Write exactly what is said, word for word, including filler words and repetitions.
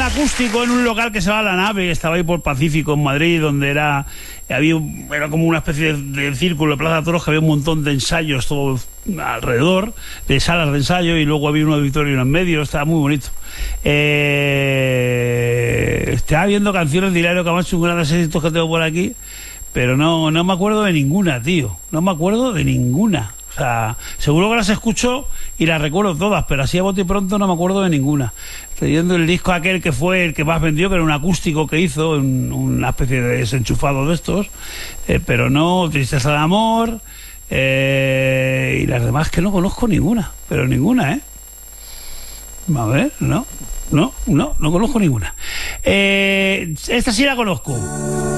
acústico en un local que se llama La Nave, que estaba ahí por Pacífico, en Madrid, donde era había era como una especie de, de círculo de Plaza de Toros, que había un montón de ensayos todo alrededor, de salas de ensayo, y luego había un auditorio en medio. Estaba muy bonito. Eh, estaba viendo canciones de Hilario Camacho, un gran éxitos que tengo por aquí, pero no, no me acuerdo de ninguna, tío. No me acuerdo de ninguna. O sea, seguro que las escucho y las recuerdo todas, pero así a bote y pronto no me acuerdo de ninguna. Estoy viendo el disco aquel que fue el que más vendió, que era un acústico que hizo, un, una especie de desenchufado de estos, eh, pero no, Tristeza de Amor, eh, y las demás que no conozco ninguna, pero ninguna, ¿eh? A ver, no, no, no, no conozco ninguna. Eh, esta sí la conozco.